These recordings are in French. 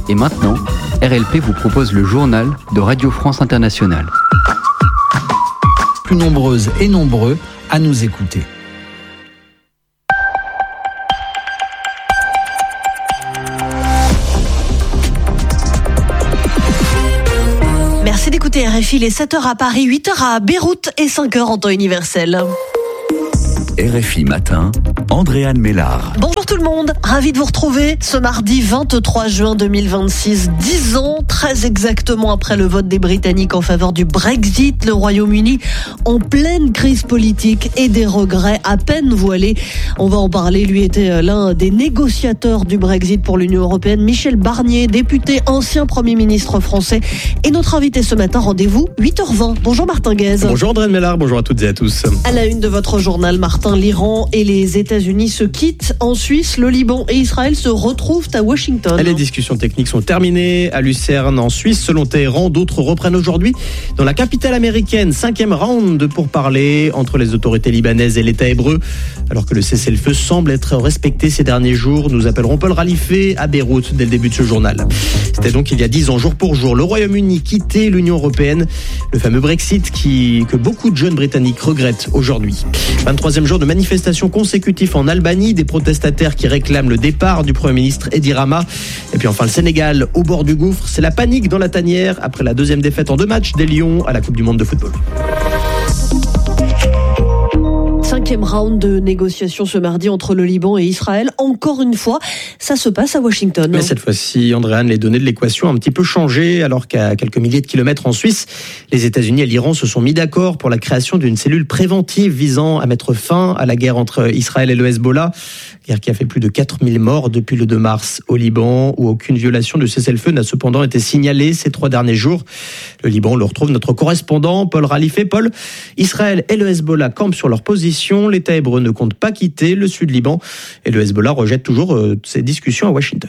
Et maintenant, RLP vous propose le journal de Radio France Internationale. Plus nombreuses et nombreux à nous écouter. Merci d'écouter RFI, les 7h à Paris, 8h à Beyrouth et 5h en temps universel. RFI Matin, Andréane Mélard. Bonjour tout le monde, ravi de vous retrouver ce mardi 23 juin 2026, 10 ans, très exactement après le vote des Britanniques en faveur du Brexit, le Royaume-Uni en pleine crise politique et des regrets à peine voilés. On va en parler, lui était l'un des négociateurs du Brexit pour l'Union européenne, Michel Barnier, député, ancien Premier ministre français, et notre invité ce matin, rendez-vous 8h20. Bonjour Martin Guez. Bonjour Andréane Mélard, bonjour à toutes et à tous. À la une de votre journal, Martin, l'Iran et les États-Unis se quittent. En Suisse, le Liban et Israël se retrouvent à Washington. Les discussions techniques sont terminées à Lucerne en Suisse. Selon Téhéran, d'autres reprennent aujourd'hui dans la capitale américaine. 5e round pour parler entre les autorités libanaises et l'État hébreu. Alors que le cessez-le-feu semble être respecté ces derniers jours, nous appellerons Paul Ralifé à Beyrouth dès le début de ce journal. C'était donc il y a 10 ans, jour pour jour, le Royaume-Uni quittait l'Union européenne. Le fameux Brexit que beaucoup de jeunes Britanniques regrettent aujourd'hui. 23e jour de manifestations consécutives en Albanie, des protestataires qui réclament le départ du Premier ministre Edi Rama. Et puis enfin le Sénégal au bord du gouffre, c'est la panique dans la tanière après la deuxième défaite en 2 matchs des Lions à la Coupe du Monde de football. 5e round de négociations ce mardi entre le Liban et Israël. Encore une fois, ça se passe à Washington. Mais cette fois-ci, Andréane, les données de l'équation ont un petit peu changé, alors qu'à quelques milliers de kilomètres en Suisse, les États-Unis et l'Iran se sont mis d'accord pour la création d'une cellule préventive visant à mettre fin à la guerre entre Israël et le Hezbollah. Guerre qui a fait plus de 4000 morts depuis le 2 mars au Liban, où aucune violation du cessez-le-feu n'a cependant été signalée ces 3 derniers jours. Le Liban, on le retrouve notre correspondant, Paul Ralifé. Paul, Israël et le Hezbollah campent sur leur position. L'État hébreu ne compte pas quitter le sud Liban et le Hezbollah rejette toujours ces discussions à Washington.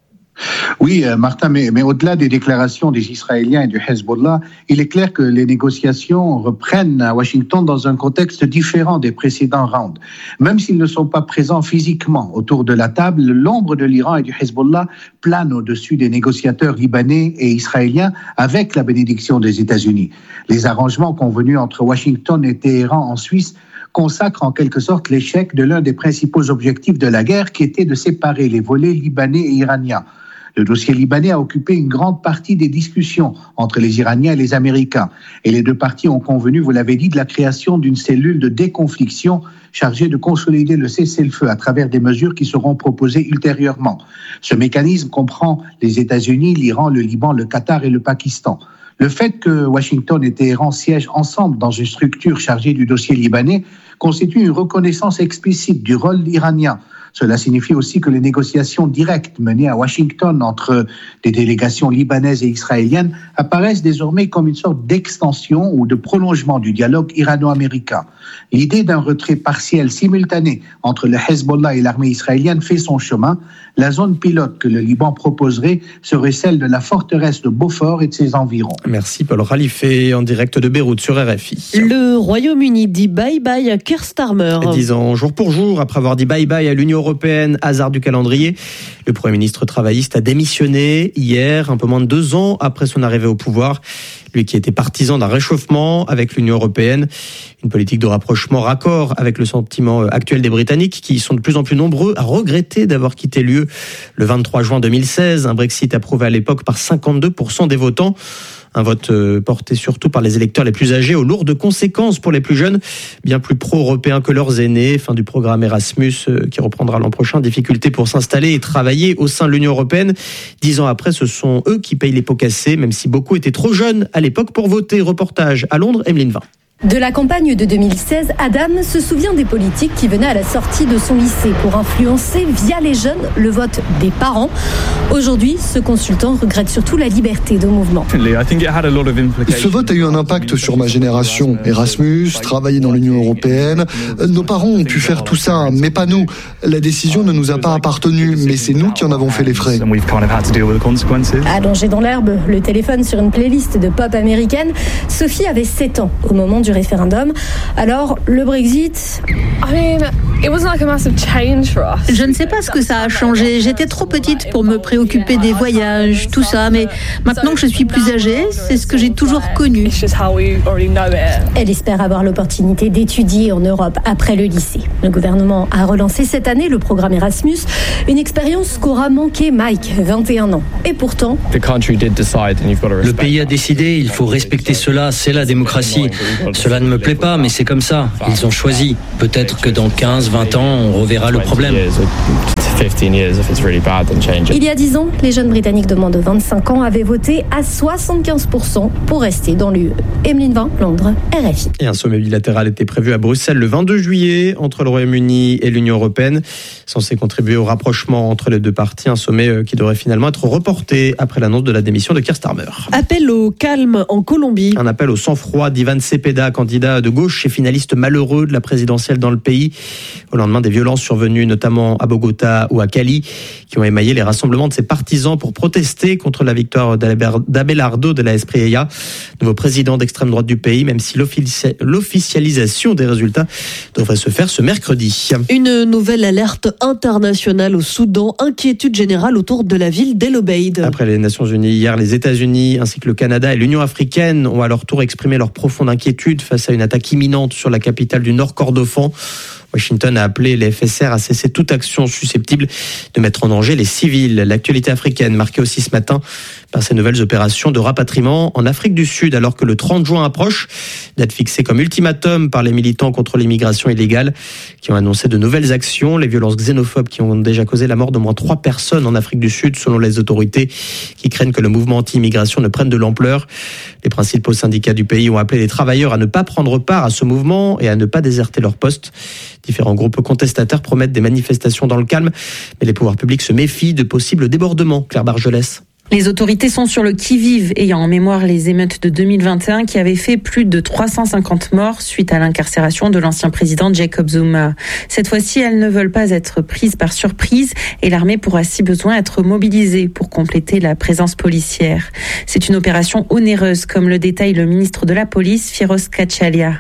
Oui, Martin, mais au-delà des déclarations des Israéliens et du Hezbollah, il est clair que les négociations reprennent à Washington dans un contexte différent des précédents rounds. Même s'ils ne sont pas présents physiquement autour de la table, l'ombre de l'Iran et du Hezbollah plane au-dessus des négociateurs libanais et israéliens avec la bénédiction des États-Unis. Les arrangements convenus entre Washington et Téhéran en Suisse consacrent en quelque sorte l'échec de l'un des principaux objectifs de la guerre, qui était de séparer les volets libanais et iraniens. Le dossier libanais a occupé une grande partie des discussions entre les Iraniens et les Américains. Et les 2 parties ont convenu, vous l'avez dit, de la création d'une cellule de déconfliction chargée de consolider le cessez-le-feu à travers des mesures qui seront proposées ultérieurement. Ce mécanisme comprend les États-Unis, l'Iran, le Liban, le Qatar et le Pakistan. Le fait que Washington et Téhéran siègent ensemble dans une structure chargée du dossier libanais constitue une reconnaissance explicite du rôle iranien. Cela signifie aussi que les négociations directes menées à Washington entre des délégations libanaises et israéliennes apparaissent désormais comme une sorte d'extension ou de prolongement du dialogue irano-américain. L'idée d'un retrait partiel simultané entre le Hezbollah et l'armée israélienne fait son chemin. La zone pilote que le Liban proposerait serait celle de la forteresse de Beaufort et de ses environs. Merci Paul Ralifé, en direct de Beyrouth sur RFI. Le Royaume-Uni dit bye-bye à Keir Starmer. 10 ans, jour pour jour, après avoir dit bye-bye à l'Union européenne, hasard du calendrier, le Premier ministre travailliste a démissionné hier, un peu moins de 2 ans après son arrivée au pouvoir. Lui qui était partisan d'un réchauffement avec l'Union européenne, une politique de rapprochement raccord avec le sentiment actuel des Britanniques qui sont de plus en plus nombreux à regretter d'avoir quitté l'UE le 23 juin 2016, un Brexit approuvé à l'époque par 52% des votants. Un vote porté surtout par les électeurs les plus âgés, aux lourdes conséquences pour les plus jeunes, bien plus pro-européens que leurs aînés. Fin du programme Erasmus qui reprendra l'an prochain. Difficulté pour s'installer et travailler au sein de l'Union européenne. 10 ans après, ce sont eux qui payent les pots cassés, même si beaucoup étaient trop jeunes à l'époque pour voter. Reportage à Londres, Emeline Vin. De la campagne de 2016, Adam se souvient des politiques qui venaient à la sortie de son lycée pour influencer via les jeunes le vote des parents. Aujourd'hui, ce consultant regrette surtout la liberté de mouvement. Ce vote a eu un impact sur ma génération. Erasmus, travailler dans l'Union européenne. Nos parents ont pu faire tout ça, mais pas nous. La décision ne nous a pas appartenu, mais c'est nous qui en avons fait les frais. Allongée dans l'herbe, le téléphone sur une playlist de pop américaine, Sophie avait 7 ans au moment du du référendum. Alors, le Brexit... Je ne sais pas ce que ça a changé. J'étais trop petite pour me préoccuper des voyages, tout ça. Mais maintenant que je suis plus âgée, c'est ce que j'ai toujours connu. Elle espère avoir l'opportunité d'étudier en Europe après le lycée. Le gouvernement a relancé cette année le programme Erasmus, une expérience qu'aura manqué Mike, 21 ans. Et pourtant... Le pays a décidé, il faut respecter cela, c'est la démocratie. Cela ne me plaît pas, mais c'est comme ça. Ils ont choisi. Peut-être que dans 15, 20 ans, on reverra le problème. Il y a 10 ans, les jeunes Britanniques de moins de 25 ans avaient voté à 75% pour rester dans l'UE. Emeline Vin, Londres, RFI. Et un sommet bilatéral était prévu à Bruxelles le 22 juillet entre le Royaume-Uni et l'Union européenne, censé contribuer au rapprochement entre les deux parties. Un sommet qui devrait finalement être reporté après l'annonce de la démission de Keir Starmer. Appel au calme en Colombie. Un appel au sang-froid d'Ivan Cepeda, candidat de gauche et finaliste malheureux de la présidentielle dans le pays, au lendemain des violences survenues notamment à Bogota ou à Cali, qui ont émaillé les rassemblements de ses partisans pour protester contre la victoire d'Abelardo de la Espriella, nouveau président d'extrême droite du pays, même si l'officialisation des résultats devrait se faire ce mercredi. Une nouvelle alerte internationale au Soudan, inquiétude générale autour de la ville d'El Obeid. Après les Nations Unies hier, les États-Unis ainsi que le Canada et l'Union africaine ont à leur tour exprimé leur profonde inquiétude face à une attaque imminente sur la capitale du Nord Kordofan. Washington a appelé les FSR à cesser toute action susceptible de mettre en danger les civils. L'actualité africaine marquée aussi ce matin par ces nouvelles opérations de rapatriement en Afrique du Sud, alors que le 30 juin approche, date fixée comme ultimatum par les militants contre l'immigration illégale qui ont annoncé de nouvelles actions. Les violences xénophobes qui ont déjà causé la mort d'au moins 3 personnes en Afrique du Sud, selon les autorités, qui craignent que le mouvement anti-immigration ne prenne de l'ampleur. Les principaux syndicats du pays ont appelé les travailleurs à ne pas prendre part à ce mouvement et à ne pas déserter leur poste. Différents groupes contestataires promettent des manifestations dans le calme, mais les pouvoirs publics se méfient de possibles débordements. Claire Bargelès. Les autorités sont sur le qui-vive, ayant en mémoire les émeutes de 2021 qui avaient fait plus de 350 morts suite à l'incarcération de l'ancien président Jacob Zuma. Cette fois-ci, elles ne veulent pas être prises par surprise et l'armée pourra si besoin être mobilisée pour compléter la présence policière. C'est une opération onéreuse, comme le détaille le ministre de la Police, Firoz Kachalia.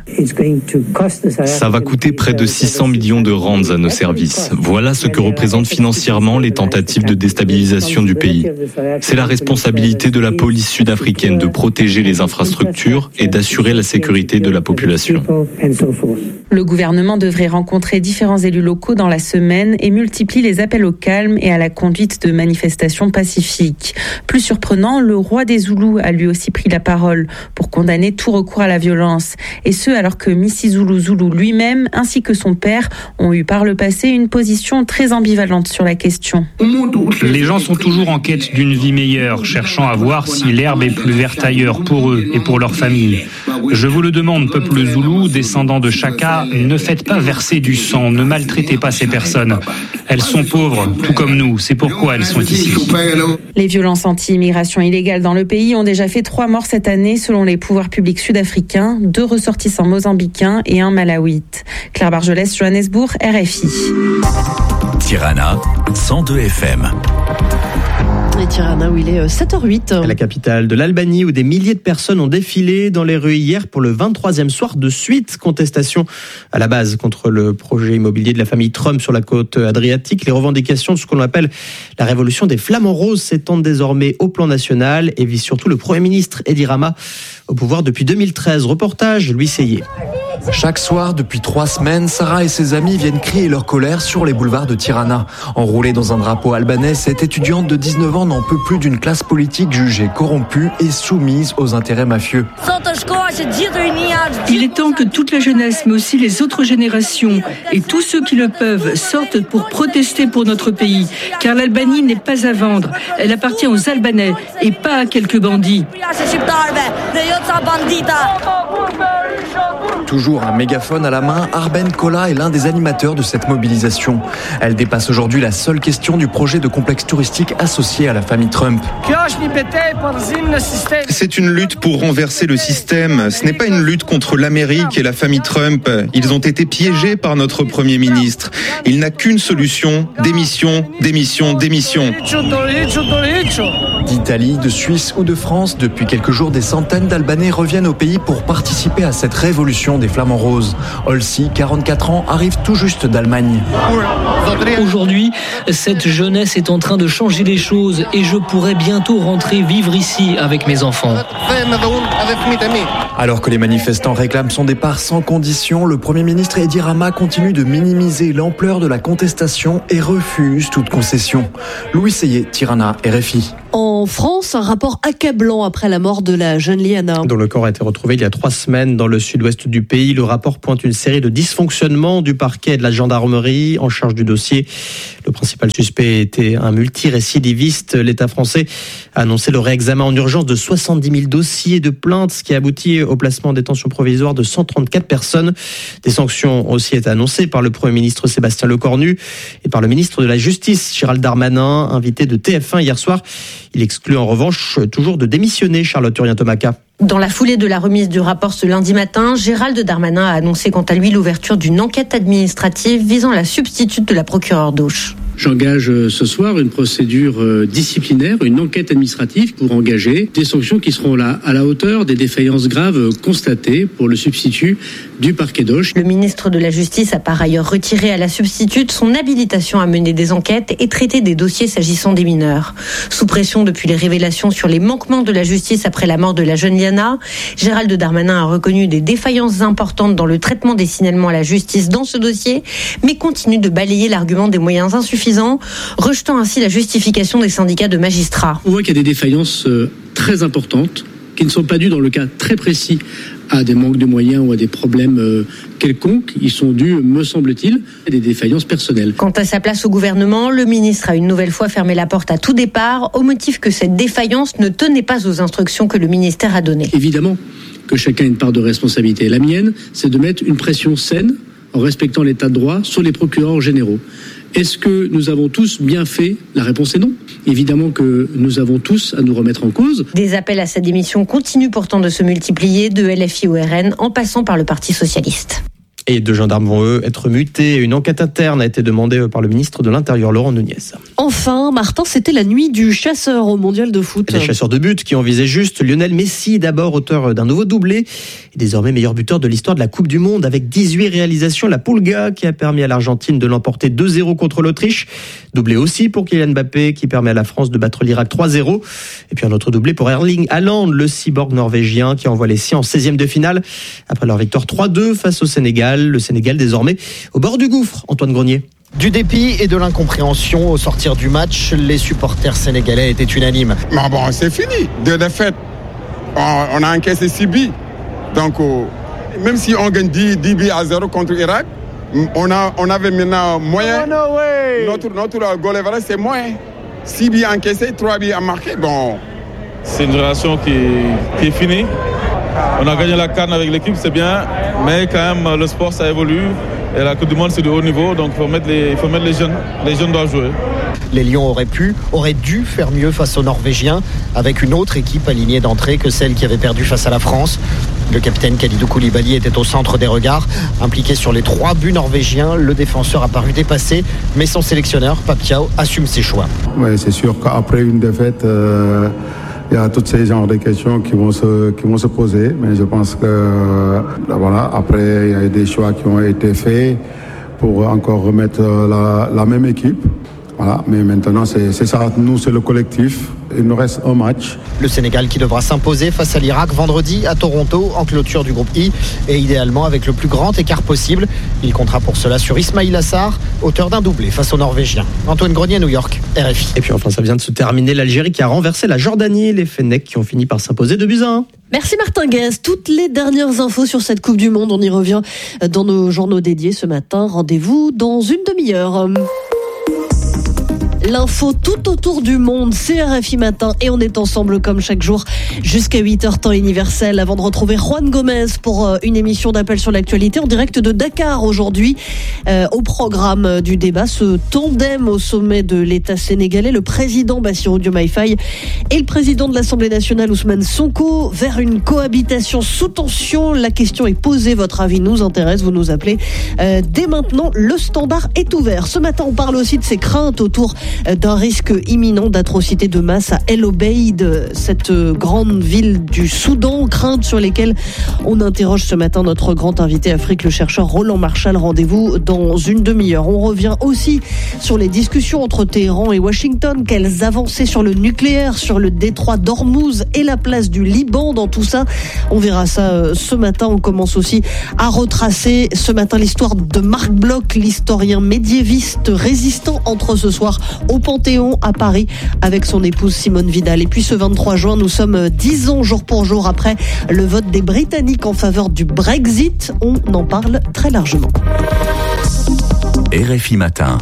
Ça va coûter près de 600 millions de rands à nos services. Voilà ce que représentent financièrement les tentatives de déstabilisation du pays. C'est la responsabilité de la police sud-africaine de protéger les infrastructures et d'assurer la sécurité de la population. Le gouvernement devrait rencontrer différents élus locaux dans la semaine et multiplie les appels au calme et à la conduite de manifestations pacifiques. Plus surprenant, le roi des Zoulous a lui aussi pris la parole pour condamner tout recours à la violence. Et ce, alors que Missi-Zoulou Zoulou lui-même ainsi que son père ont eu par le passé une position très ambivalente sur la question. Les gens sont toujours en quête d'une vie meilleure, cherchant à voir si l'herbe est plus verte ailleurs pour eux et pour leur famille. Je vous le demande, peuple zoulou, descendant de Chaka, ne faites pas verser du sang, ne maltraitez pas ces personnes. Elles sont pauvres, tout comme nous, c'est pourquoi elles sont ici. Les violences anti-immigration illégale dans le pays ont déjà fait 3 morts cette année selon les pouvoirs publics sud-africains, 2 ressortissants mozambicains et 1 malawite. Claire Bargelès, Johannesburg, RFI. Tirana, 102 FM. Et Tirana, où il est 7h08. La capitale de l'Albanie, où des milliers de personnes ont défilé dans les rues hier pour le 23e soir de suite. Contestation à la base contre le projet immobilier de la famille Trump sur la côte adriatique. Les revendications de ce qu'on appelle la révolution des flamants roses s'étendent désormais au plan national et visent surtout le Premier ministre Edi Rama, au pouvoir depuis 2013. Reportage, Louis Seyé. Chaque soir, depuis 3 semaines, Sarah et ses amis viennent crier leur colère sur les boulevards de Tirana. Enroulée dans un drapeau albanais, cette étudiante de 19 ans n'en peut plus d'une classe politique jugée corrompue et soumise aux intérêts mafieux. Il est temps que toute la jeunesse, mais aussi les autres générations et tous ceux qui le peuvent sortent pour protester pour notre pays. Car l'Albanie n'est pas à vendre. Elle appartient aux Albanais et pas à quelques bandits. Toujours jour un mégaphone à la main, Arben Kola est l'un des animateurs de cette mobilisation. Elle dépasse aujourd'hui la seule question du projet de complexe touristique associé à la famille Trump. C'est une lutte pour renverser le système. Ce n'est pas une lutte contre l'Amérique et la famille Trump. Ils ont été piégés par notre Premier ministre. Il n'a qu'une solution, démission, démission, démission. D'Italie, de Suisse ou de France, depuis quelques jours, des centaines d'Albanais reviennent au pays pour participer à cette révolution des flamants roses. Olsi, 44 ans, arrive tout juste d'Allemagne. Aujourd'hui, cette jeunesse est en train de changer les choses et je pourrais bientôt rentrer vivre ici avec mes enfants. Alors que les manifestants réclament son départ sans condition, le Premier ministre Edi Rama continue de minimiser l'ampleur de la contestation et refuse toute concession. Louis Seyé, Tirana, RFI. En France, un rapport accablant après la mort de la jeune Liana. Dont le corps a été retrouvé il y a 3 semaines dans le sud-ouest du pays. Le rapport pointe une série de dysfonctionnements du parquet et de la gendarmerie en charge du dossier. Le principal suspect était un multirécidiviste. L'État français a annoncé le réexamen en urgence de 70 000 dossiers de plaintes, ce qui a abouti au placement en détention provisoire de 134 personnes. Des sanctions ont aussi été annoncées par le Premier ministre Sébastien Lecornu et par le ministre de la Justice Gérald Darmanin, invité de TF1 hier soir. Il exclut en revanche toujours de démissionner, Charlotte Urien-Tomaka. Dans la foulée de la remise du rapport ce lundi matin, Gérald Darmanin a annoncé quant à lui l'ouverture d'une enquête administrative visant la substitute de la procureure d'Auch. J'engage ce soir une procédure disciplinaire, une enquête administrative pour engager des sanctions qui seront là à la hauteur des défaillances graves constatées pour le substitut du parquet d'Auch. Le ministre de la Justice a par ailleurs retiré à la substitute son habilitation à mener des enquêtes et traiter des dossiers s'agissant des mineurs. Sous pression depuis les révélations sur les manquements de la justice après la mort de la jeune Liana, Gérald Darmanin a reconnu des défaillances importantes dans le traitement des signalements à la justice dans ce dossier, mais continue de balayer l'argument des moyens insuffisants, rejetant ainsi la justification des syndicats de magistrats. On voit qu'il y a des défaillances très importantes qui ne sont pas dues dans le cas très précis à des manques de moyens ou à des problèmes quelconques. Ils sont dus, me semble-t-il, à des défaillances personnelles. Quant à sa place au gouvernement, le ministre a une nouvelle fois fermé la porte à tout départ au motif que cette défaillance ne tenait pas aux instructions que le ministère a données. Évidemment que chacun a une part de responsabilité. La mienne, c'est de mettre une pression saine en respectant l'état de droit sur les procureurs généraux. Est-ce que nous avons tous bien fait ? La réponse est non. Évidemment que nous avons tous à nous remettre en cause. Des appels à sa démission continuent pourtant de se multiplier, de LFI au RN, en passant par le Parti socialiste. Et 2 gendarmes vont, eux, être mutés. Une enquête interne a été demandée par le ministre de l'Intérieur, Laurent Nunez. Enfin, Martin, c'était la nuit du chasseur au mondial de foot. Les chasseurs de but qui ont visé juste. Lionel Messi, d'abord auteur d'un nouveau doublé, et désormais meilleur buteur de l'histoire de la Coupe du Monde avec 18 réalisations. La Pulga qui a permis à l'Argentine de l'emporter 2-0 contre l'Autriche. Doublé aussi pour Kylian Mbappé qui permet à la France de battre l'Irak 3-0. Et puis un autre doublé pour Erling Haaland, le cyborg norvégien qui envoie les siens en 16e de finale après leur victoire 3-2 face au Sénégal. Le Sénégal désormais au bord du gouffre. Antoine Grenier. Du dépit et de l'incompréhension au sortir du match, les supporters sénégalais étaient unanimes. Mais bon, c'est fini. 2 défaites. On a encaissé 6 buts. Donc, même si on gagne 10 buts à 0 contre l'Irak, on avait maintenant moyen. Notre goal average, c'est moins. 6 buts encaissés, 3 buts à marquer. Bon. C'est une relation qui est finie. On a gagné la CAN avec l'équipe, c'est bien, mais quand même le sport ça évolue et la Coupe du Monde c'est de haut niveau, donc il faut mettre les jeunes. Les jeunes doivent jouer. Les Lions auraient dû faire mieux face aux Norvégiens avec une autre équipe alignée d'entrée que celle qui avait perdu face à la France. Le capitaine Kalidou Koulibaly était au centre des regards. Impliqué sur les 3 buts norvégiens, le défenseur a paru dépassé, mais son sélectionneur, Pape Thiaw, assume ses choix. Oui, c'est sûr qu'après une défaite, il y a tous ces genres de questions qui vont se poser, mais je pense que voilà, après il y a des choix qui ont été faits pour encore remettre la même équipe. Voilà, mais maintenant c'est ça, nous c'est le collectif, il nous reste un match. Le Sénégal qui devra s'imposer face à l'Irak vendredi à Toronto en clôture du groupe I et idéalement avec le plus grand écart possible. Il comptera pour cela sur Ismaïl Assar, auteur d'un doublé face aux Norvégiens. Antoine Grenier, New York, RFI. Et puis enfin ça vient de se terminer, l'Algérie qui a renversé la Jordanie, les Fennecs qui ont fini par s'imposer 2-1. Merci Martin Guez. Toutes les dernières infos sur cette Coupe du Monde, on y revient dans nos journaux dédiés ce matin. Rendez-vous dans une demi-heure. L'info tout autour du monde, c'est RFI Matin et on est ensemble comme chaque jour jusqu'à 8h temps universel avant de retrouver Juan Gomez pour une émission d'appel sur l'actualité en direct de Dakar aujourd'hui. Au programme du débat, ce tandem au sommet de l'État sénégalais, le président Bassirou Diomaye Faye et le président de l'Assemblée nationale Ousmane Sonko vers une cohabitation sous tension. La question est posée, votre avis nous intéresse, vous nous appelez dès maintenant, le standard est ouvert. Ce matin on parle aussi de ces craintes autour d'un risque imminent d'atrocité de masse à El Obeid, cette grande ville du Soudan, craintes sur lesquelles on interroge ce matin notre grand invité Afrique, le chercheur Roland Marchal. Rendez-vous dans une demi-heure. On revient aussi sur les discussions entre Téhéran et Washington, quelles avancées sur le nucléaire, sur le détroit d'Ormuz et la place du Liban dans tout ça. On verra ça ce matin. On commence aussi à retracer ce matin l'histoire de Marc Bloch, l'historien médiéviste résistant, entre ce soir au Panthéon à Paris avec son épouse Simone Vidal. Et puis ce 23 juin, nous sommes 10 ans jour pour jour après le vote des Britanniques en faveur du Brexit. On en parle très largement. RFI Matin.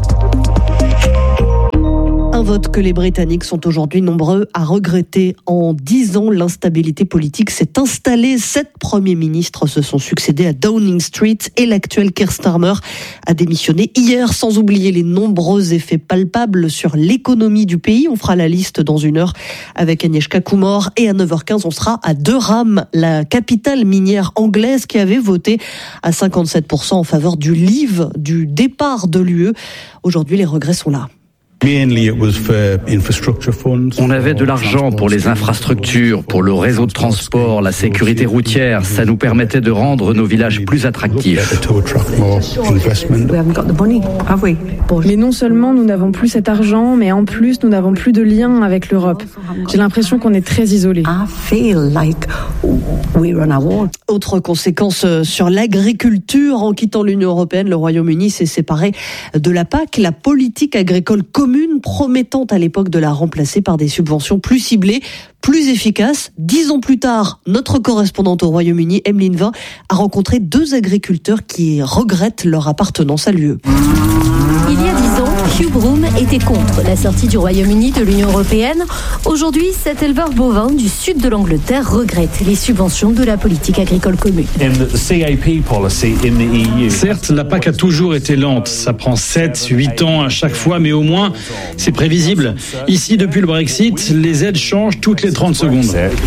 Un vote que les Britanniques sont aujourd'hui nombreux à regretter. En 10 ans, l'instabilité politique s'est installée. 7 premiers ministres se sont succédés à Downing Street et l'actuel Keir Starmer a démissionné hier, sans oublier les nombreux effets palpables sur l'économie du pays. On fera la liste dans une heure avec Agnieszka Kumor et à 9h15, on sera à Durham, la capitale minière anglaise qui avait voté à 57% en faveur du leave, du départ de l'UE. Aujourd'hui, les regrets sont là. On avait de l'argent pour les infrastructures, pour le réseau de transport, la sécurité routière. Ça nous permettait de rendre nos villages plus attractifs. Mais non seulement nous n'avons plus cet argent, mais en plus nous n'avons plus de lien avec l'Europe. J'ai l'impression qu'on est très isolés. Autre conséquence sur l'agriculture, en quittant l'Union européenne, le Royaume-Uni s'est séparé de la PAC, la politique agricole commune, promettant à l'époque de la remplacer par des subventions plus ciblées, plus efficaces. 10 ans plus tard, notre correspondante au Royaume-Uni, Emeline Vin, a rencontré 2 agriculteurs qui regrettent leur appartenance à l'UE. Il y a 10 ans, Hugh Broom était contre la sortie du Royaume-Uni de l'Union européenne. Aujourd'hui, cet éleveur bovin du sud de l'Angleterre regrette les subventions de la politique agricole commune. Certes, la PAC a toujours été lente. Ça prend 7-8 ans à chaque fois, mais au moins, c'est prévisible. Ici, depuis le Brexit, les aides changent toutes les 30 secondes.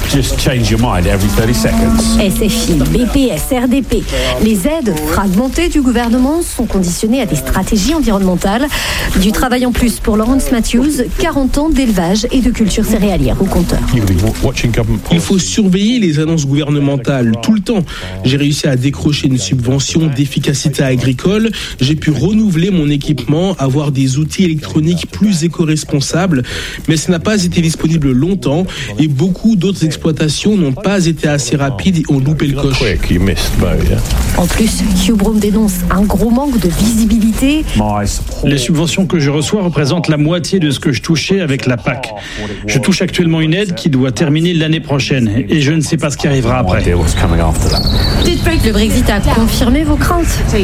SFI, BPS, RDP. Les aides fragmentées du gouvernement sont conditionnées à des stratégies environnementales. Du travail en plus pour Laurence Matthews, 40 ans d'élevage et de culture céréalière au compteur. Il faut surveiller les annonces gouvernementales tout le temps. J'ai réussi à décrocher une subvention d'efficacité agricole. J'ai pu renouveler mon équipement, avoir des outils électroniques plus éco-responsables. Mais ça n'a pas été disponible longtemps et beaucoup d'autres exploitations n'ont pas été assez rapides et ont loupé le coche. En plus, Hugh Broom dénonce un gros manque de visibilité. Les subventions que je reçois représentent la moitié de ce que je touchais avec la PAC. Je touche actuellement une aide qui doit terminer l'année prochaine et je ne sais pas ce qui arrivera après. Le Brexit a confirmé vos craintes?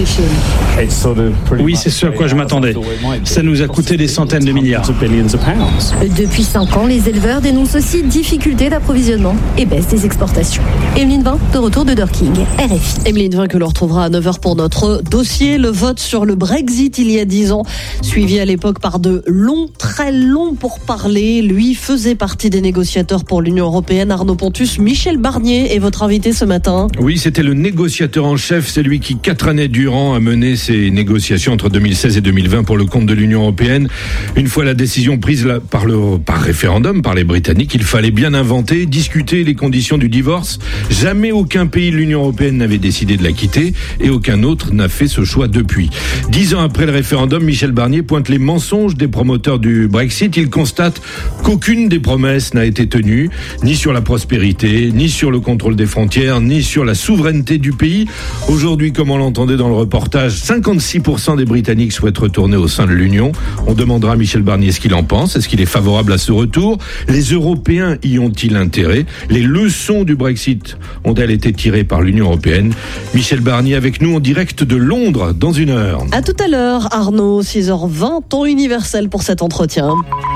Oui, c'est ce à quoi je m'attendais. Ça nous a coûté des centaines de milliards. Depuis 5 ans, les éleveurs dénoncent aussi difficultés d'approvisionnement et baisse des exportations. Emeline Vin, de retour de Dorking, RFI. Emeline Vin que l'on retrouvera à 9h pour notre dossier. Le vote sur le Brexit il y a 10 ans, suivi à l'époque par de longs, très longs pourparlers. Lui faisait partie des négociateurs pour l'Union européenne. Arnaud Pontus, Michel Barnier est votre invité ce matin. Oui, c'était le négociateur en chef, c'est lui qui 4 années durant a mené ces négociations entre 2016 et 2020 pour le compte de l'Union européenne. Une fois la décision prise par référendum par les Britanniques, il fallait bien inventer, discuter les conditions du divorce. Jamais aucun pays de l'Union européenne n'avait décidé de la quitter et aucun autre n'a fait ce choix depuis. 10 ans après le référendum, Michel Barnier pointe les mensonges des promoteurs du Brexit. Il constate qu'aucune des promesses n'a été tenue, ni sur la prospérité, ni sur le contrôle des frontières, ni sur la souveraineté du pays. Aujourd'hui, comme on l'entendait dans le reportage, 56% des Britanniques souhaitent retourner au sein de l'Union. On demandera à Michel Barnier ce qu'il en pense. Est-ce qu'il est favorable à ce retour? Les Européens y ont-ils intérêt? Les leçons du Brexit ont-elles été tirées par l'Union européenne? Michel Barnier avec nous en direct de Londres dans une heure. À tout à l'heure, Arnaud, 6h20. 20 ans universel pour cet entretien.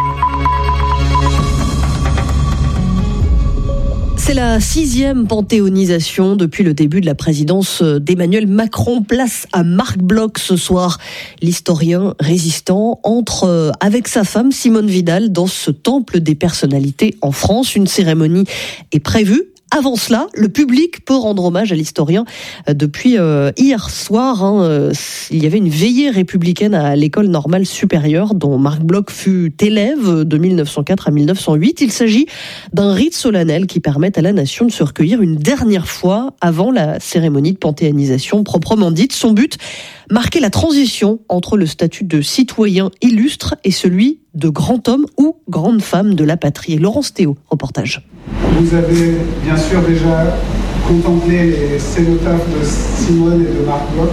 C'est la 6e panthéonisation depuis le début de la présidence d'Emmanuel Macron. Place à Marc Bloch ce soir. L'historien résistant entre avec sa femme Simone Vidal dans ce temple des personnalités en France. Une cérémonie est prévue. Avant cela, le public peut rendre hommage à l'historien. Depuis hier soir, il y avait une veillée républicaine à l'École normale supérieure dont Marc Bloch fut élève de 1904 à 1908. Il s'agit d'un rite solennel qui permet à la nation de se recueillir une dernière fois avant la cérémonie de panthéonisation proprement dite. Son but, marquer la transition entre le statut de citoyen illustre et celui de grand homme ou grande femme de la patrie. Laurence Théo, reportage. Vous avez bien sûr déjà contemplé les cénotaphes de Simone et de Marc Bloch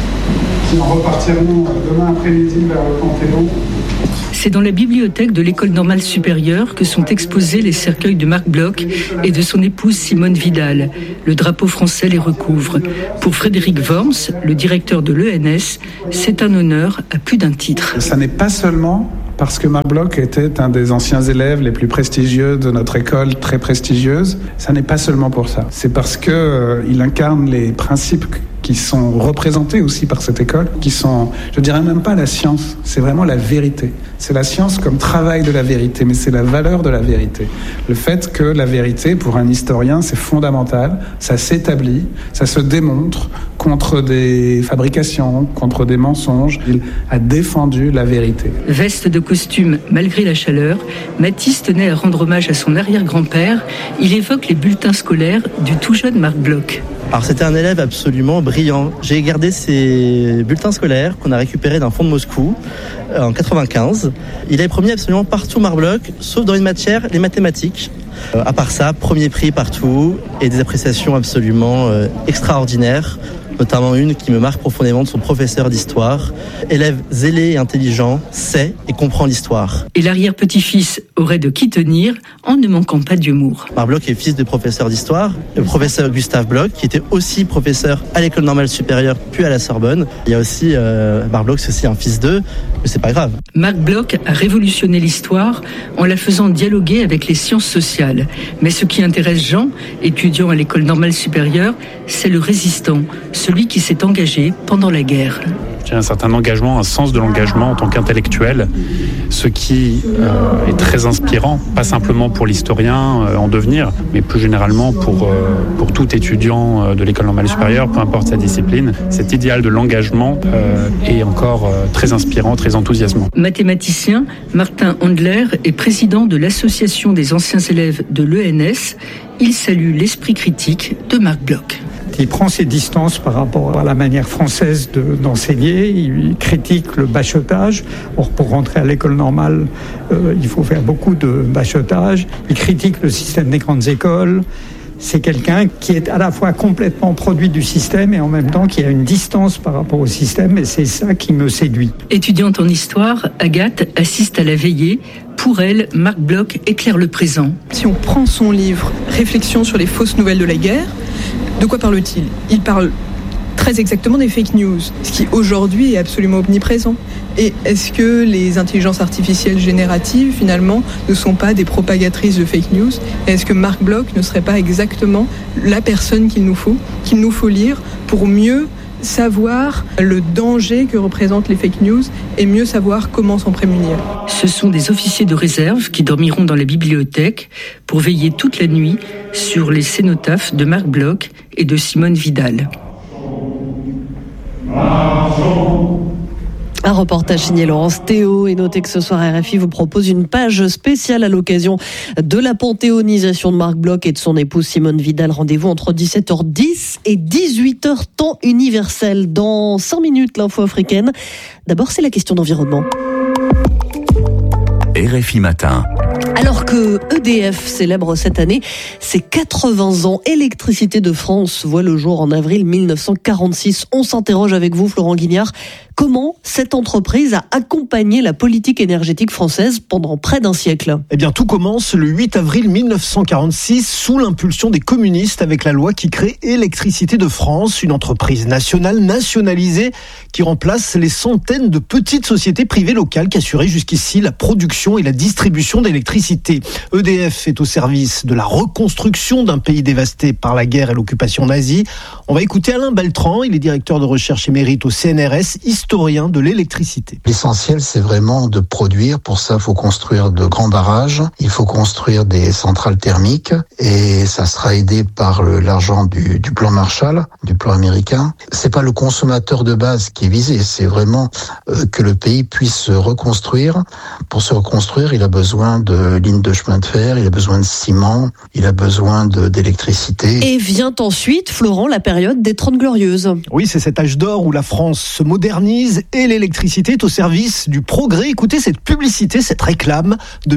qui en repartiront demain après-midi vers le Panthéon. C'est dans la bibliothèque de l'École normale supérieure que sont exposés les cercueils de Marc Bloch et de son épouse Simone Vidal. Le drapeau français les recouvre. Pour Frédéric Worms, le directeur de l'ENS, c'est un honneur à plus d'un titre. Ça n'est pas seulement parce que Marc Bloch était un des anciens élèves les plus prestigieux de notre école, très prestigieuse. Ça n'est pas seulement pour ça. C'est parce que il incarne les principes qui sont représentés aussi par cette école, qui sont, je dirais même pas la science, c'est vraiment la vérité. C'est la science comme travail de la vérité, mais c'est la valeur de la vérité. Le fait que la vérité, pour un historien, c'est fondamental, ça s'établit, ça se démontre contre des fabrications, contre des mensonges. Il a défendu la vérité. Veste de costume, malgré la chaleur, Mathis tenait à rendre hommage à son arrière-grand-père. Il évoque les bulletins scolaires du tout jeune Marc Bloch. Alors c'était un élève absolument brillant. J'ai gardé ces bulletins scolaires qu'on a récupérés d'un fonds de Moscou en 95. Il avait promis absolument partout Marc Bloch, sauf dans une matière, les mathématiques. À part ça, premier prix partout et des appréciations absolument extraordinaires. Notamment une qui me marque profondément de son professeur d'histoire. Élève zélé et intelligent, sait et comprend l'histoire. Et l'arrière-petit-fils aurait de qui tenir en ne manquant pas d'humour. Marc Bloch est fils de professeur d'histoire, le professeur Gustave Bloch, qui était aussi professeur à l'École normale supérieure, puis à la Sorbonne. Il y a aussi, Marc Bloch, c'est aussi un fils d'eux, mais c'est pas grave. Marc Bloch a révolutionné l'histoire en la faisant dialoguer avec les sciences sociales. Mais ce qui intéresse Jean, étudiant à l'École normale supérieure, c'est le résistant, celui qui s'est engagé pendant la guerre. J'ai un certain engagement, un sens de l'engagement en tant qu'intellectuel, ce qui est très inspirant, pas simplement pour l'historien en devenir, mais plus généralement pour tout étudiant de l'école normale supérieure, peu importe sa discipline. Cet idéal de l'engagement est encore très inspirant, très enthousiasmant. Mathématicien, Martin Handler est président de l'association des anciens élèves de l'ENS. Il salue l'esprit critique de Marc Bloch. Il prend ses distances par rapport à la manière française d'enseigner. Il critique le bachotage. Or, pour rentrer à l'école normale, il faut faire beaucoup de bachotage. Il critique le système des grandes écoles. C'est quelqu'un qui est à la fois complètement produit du système et en même temps qui a une distance par rapport au système. Et c'est ça qui me séduit. Étudiante en histoire, Agathe assiste à la veillée. Pour elle, Marc Bloch éclaire le présent. Si on prend son livre « Réflexions sur les fausses nouvelles de la guerre », de quoi parle-t-il ? Il parle très exactement des fake news, ce qui aujourd'hui est absolument omniprésent. Et est-ce que les intelligences artificielles génératives, finalement, ne sont pas des propagatrices de fake news ? Et est-ce que Marc Bloch ne serait pas exactement la personne qu'il nous faut lire pour mieux savoir le danger que représentent les fake news et mieux savoir comment s'en prémunir. Ce sont des officiers de réserve qui dormiront dans la bibliothèque pour veiller toute la nuit sur les cénotaphes de Marc Bloch et de Simone Vidal. Un reportage signé Laurence Théo, et notez que ce soir RFI vous propose une page spéciale à l'occasion de la panthéonisation de Marc Bloch et de son épouse Simone Vidal. Rendez-vous entre 17h10 et 18h temps universel. Dans 5 minutes, l'info africaine. D'abord, c'est la question d'environnement. RFI Matin. Alors que EDF célèbre cette année ses 80 ans. Électricité de France voit le jour en avril 1946. On s'interroge avec vous, Florent Guignard. Comment cette entreprise a accompagné la politique énergétique française pendant près d'un siècle ? Eh bien, tout commence le 8 avril 1946 sous l'impulsion des communistes avec la loi qui crée Électricité de France, une entreprise nationale nationalisée qui remplace les centaines de petites sociétés privées locales qui assuraient jusqu'ici la production et la distribution d'électricité. EDF est au service de la reconstruction d'un pays dévasté par la guerre et l'occupation nazie. On va écouter Alain Beltran, il est directeur de recherche émérite au CNRS, historien de l'électricité. L'essentiel, c'est vraiment de produire. Pour ça, il faut construire de grands barrages, il faut construire des centrales thermiques et ça sera aidé par l'argent du plan Marshall, du plan américain. C'est pas le consommateur de base qui est visé, c'est vraiment que le pays puisse se reconstruire. Pour se reconstruire, il a besoin de lignes de chemin de fer, il a besoin de ciment, il a besoin d'électricité. Et vient ensuite, Florent, la période des 30 Glorieuses. Oui, c'est cet âge d'or où la France se modernise et l'électricité est au service du progrès. Écoutez cette publicité, cette réclame de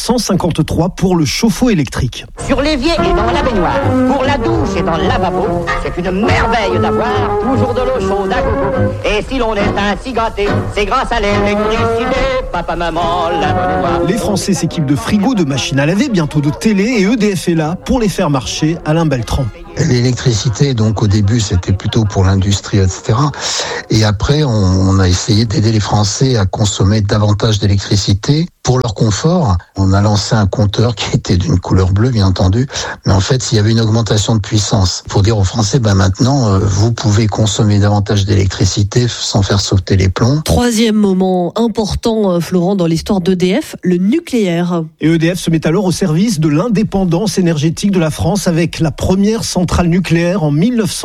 1953 pour le chauffe-eau électrique. Sur l'évier et dans la baignoire, pour la douche et dans le lavabo, c'est une merveille d'avoir toujours de l'eau chaude à gogo. Et si l'on est ainsi gâté, c'est grâce à l'électricité. Papa, maman, lave-moi. Les Français s'équipent de frigos, de machines à laver, bientôt de télé, et EDF est là pour les faire marcher. Alain Beltran. L'électricité, donc au début, c'était plutôt pour l'industrie, etc. Et après, on a essayé d'aider les Français à consommer davantage d'électricité pour leur confort. On a lancé un compteur qui était d'une couleur bleue, bien entendu, mais en fait, il y avait une augmentation de puissance pour dire aux Français, maintenant, vous pouvez consommer davantage d'électricité sans faire sauter les plombs. Troisième moment important, Florent, dans l'histoire d'EDF, le nucléaire. Et EDF se met alors au service de l'indépendance énergétique de la France avec la première centrale nucléaire en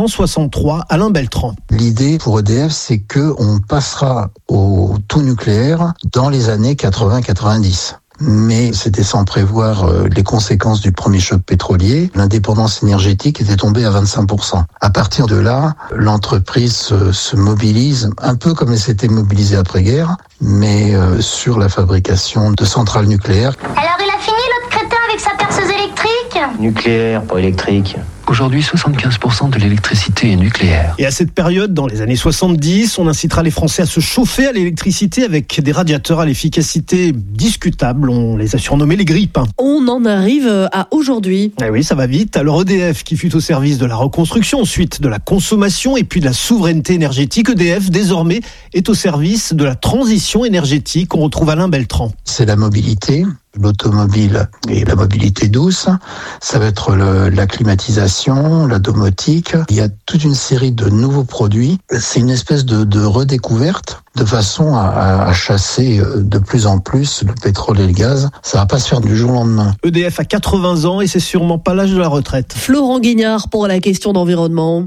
1963. Alain Beltran. L'idée pour EDF, c'est qu'on passera au tout nucléaire dans les années 80-90. Mais c'était sans prévoir les conséquences du premier choc pétrolier. L'indépendance énergétique était tombée à 25%. À partir de là, l'entreprise se mobilise, un peu comme elle s'était mobilisée après-guerre, mais sur la fabrication de centrales nucléaires. Alors il a fini l'autre crétin avec sa perceuse électrique ? Nucléaire, pas électrique. Aujourd'hui, 75% de l'électricité est nucléaire. Et à cette période, dans les années 70, on incitera les Français à se chauffer à l'électricité avec des radiateurs à l'efficacité discutable. On les a surnommés les grippes. On en arrive à aujourd'hui. Eh oui, ça va vite. Alors EDF, qui fut au service de la reconstruction, ensuite de la consommation et puis de la souveraineté énergétique, EDF, désormais, est au service de la transition énergétique. On retrouve Alain Beltran. C'est la mobilité. L'automobile et la mobilité douce, ça va être la climatisation, la domotique. Il y a toute une série de nouveaux produits. C'est une espèce de redécouverte de façon à chasser de plus en plus le pétrole et le gaz. Ça va pas se faire du jour au lendemain. EDF a 80 ans et c'est sûrement pas l'âge de la retraite. Florent Guignard pour la question d'environnement.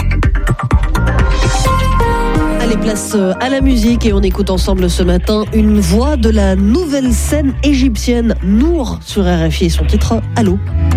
Allez, place à la musique et on écoute ensemble ce matin une voix de la nouvelle scène égyptienne, Nour sur RFI et son titre Allô.